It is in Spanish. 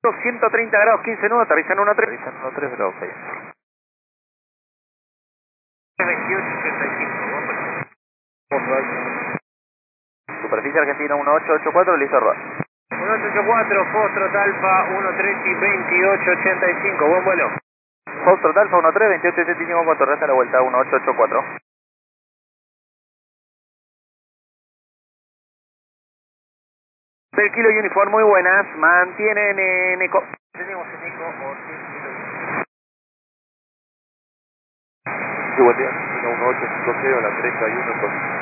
130 grados, 15 nudos, aterriza en 1-3. Aterriza en 1-3 grados, ok. 2885, Superficie Argentina 1884, listo, ROA. 1884, Foxtrot Alfa 13 y 2885, buen vuelo. Foxtrot Alfa 13, 2885, cuanto resta la vuelta 1884. Del kilo Uniform, muy buenas, mantienen en eco. Tenemos en eco o 100 kilos. Sí, buen día, 1850, la 31,